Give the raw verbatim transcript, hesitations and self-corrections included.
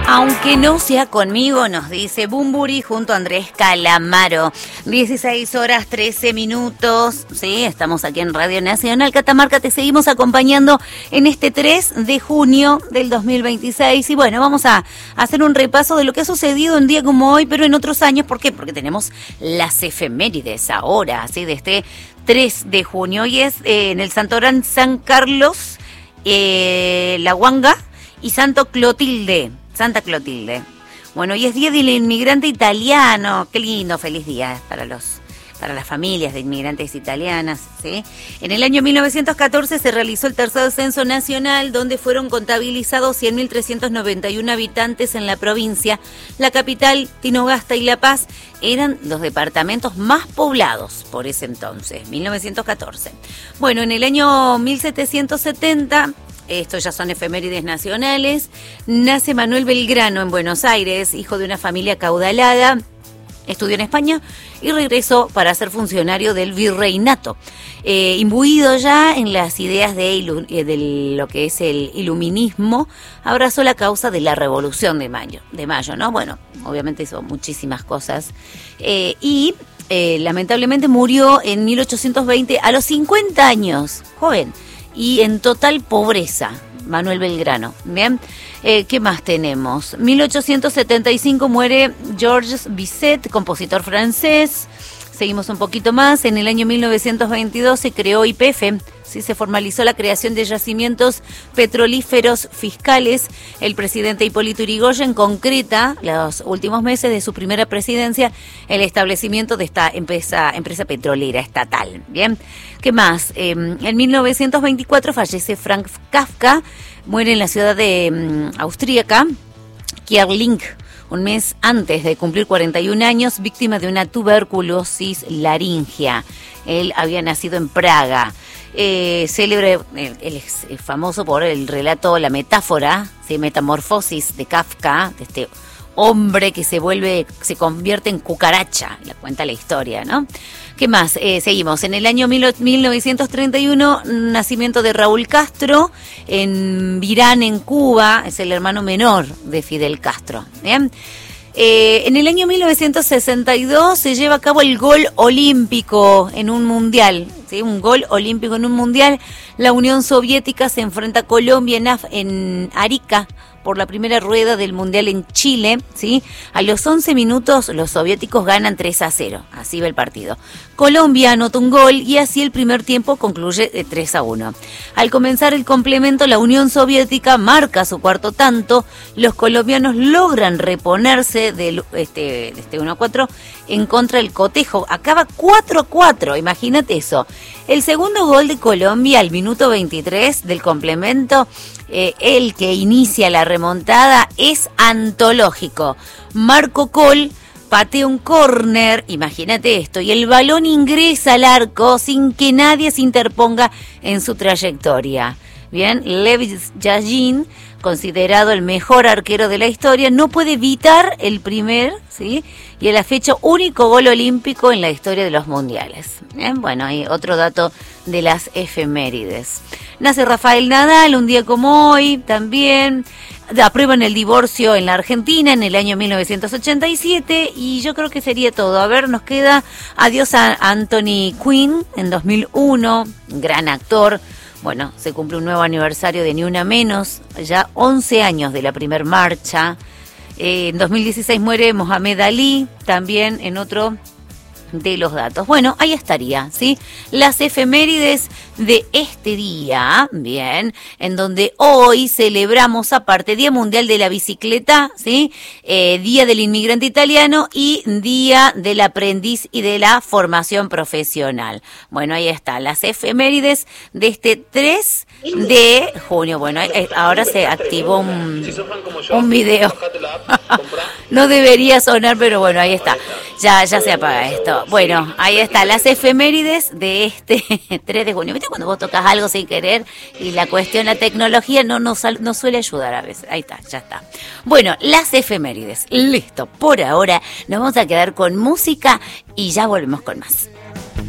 Aunque no sea conmigo, nos dice Bumburi junto a Andrés Calamaro. dieciséis horas trece minutos. Sí, estamos aquí en Radio Nacional Catamarca. Te seguimos acompañando en este tres de junio del dos mil veintiséis. Y bueno, vamos a hacer un repaso de lo que ha sucedido un día como hoy, pero en otros años. ¿Por qué? Porque tenemos las efemérides ahora, así de este tres de junio. Hoy es eh, en el Santorán San Carlos, eh, La Huanga y Santo Clotilde. Santa Clotilde. Bueno, hoy es Día del Inmigrante Italiano. Qué lindo, feliz día para los para las familias de inmigrantes italianas, ¿sí? En el año mil novecientos catorce se realizó el tercer censo nacional, donde fueron contabilizados cien mil trescientos noventa y uno habitantes en la provincia. La capital, Tinogasta y La Paz eran los departamentos más poblados por ese entonces, mil novecientos catorce. Bueno, en el año mil setecientos setenta... estos ya son efemérides nacionales. Nace Manuel Belgrano en Buenos Aires, hijo de una familia acaudalada. Estudió en España y regresó para ser funcionario del virreinato. Eh, imbuido ya en las ideas de, ilu- de lo que es el iluminismo, abrazó la causa de la Revolución de Mayo, de Mayo, ¿no? Bueno, obviamente hizo muchísimas cosas. Eh, y eh, lamentablemente murió en mil ochocientos veinte a los cincuenta años, joven. Y en total pobreza, Manuel Belgrano. Bien, eh, ¿qué más tenemos? mil ochocientos setenta y cinco muere Georges Bizet, compositor francés. Seguimos un poquito más. En el año mil novecientos veintidós se creó Y P F, ¿sí? Se formalizó la creación de yacimientos petrolíferos fiscales. El presidente Hipólito Yrigoyen concreta, los últimos meses de su primera presidencia, el establecimiento de esta empresa, empresa petrolera estatal. Bien, ¿qué más? Eh, en mil novecientos veinticuatro fallece Franz Kafka, muere en la ciudad de um, austríaca, Kierling, un mes antes de cumplir cuarenta y un años, víctima de una tuberculosis laringea. Él había nacido en Praga. Eh, célebre, él, él es famoso por el relato, la metáfora, ¿sí? Metamorfosis de Kafka, de este hombre que se vuelve, se convierte en cucaracha, la cuenta la historia, ¿no? ¿Qué más? Eh, seguimos. En el año mil novecientos treinta y uno, nacimiento de Raúl Castro en Virán, en Cuba, es el hermano menor de Fidel Castro. ¿Bien? Eh, en el año mil novecientos sesenta y dos se lleva a cabo el gol olímpico en un mundial, ¿sí? Un gol olímpico en un mundial. La Unión Soviética se enfrenta a Colombia en, Af- en Arica por la primera rueda del mundial en Chile, ¿sí? A los once minutos los soviéticos ganan tres a cero, así va el partido. Colombia anota un gol y así el primer tiempo concluye de tres a uno. Al comenzar el complemento, la Unión Soviética marca su cuarto tanto. Los colombianos logran reponerse del, este, de este uno a cuatro en contra del cotejo. Acaba cuatro a cuatro, imagínate eso. El segundo gol de Colombia al minuto veintitrés del complemento, eh, el que inicia la remontada, es antológico. Marco Col patea un córner, imagínate esto, y el balón ingresa al arco sin que nadie se interponga en su trayectoria. Bien, Lev Yashin, considerado el mejor arquero de la historia, no puede evitar el primer, ¿sí? Y a la fecha único gol olímpico en la historia de los mundiales. Bien, bueno, hay otro dato de las efemérides. Nace Rafael Nadal un día como hoy, también. Aprueban el divorcio en la Argentina en el año mil novecientos ochenta y siete y yo creo que sería todo. A ver, nos queda Adiós a Anthony Quinn en dos mil uno, gran actor. Bueno, se cumple un nuevo aniversario de Ni Una Menos, ya once años de la primer marcha. Eh, en dos mil dieciséis muere Mohamed Ali, también en otro de los datos. Bueno, ahí estaría, ¿sí? Las efemérides de este día, bien, en donde hoy celebramos aparte Día Mundial de la Bicicleta, ¿sí? Eh, Día del Inmigrante Italiano y Día del Aprendiz y de la Formación Profesional. Bueno, ahí está, las efemérides de este tres de junio. Bueno, eh, ahora se activó un, un video. No debería sonar, pero bueno, ahí está. Ya, ya se apaga esto. Bueno, ahí está, las efemérides de este tres de junio. ¿Viste cuando vos tocas algo sin querer y la cuestión, la tecnología no nos, no suele ayudar a veces? Ahí está, ya está. Bueno, las efemérides. Listo, por ahora nos vamos a quedar con música y ya volvemos con más.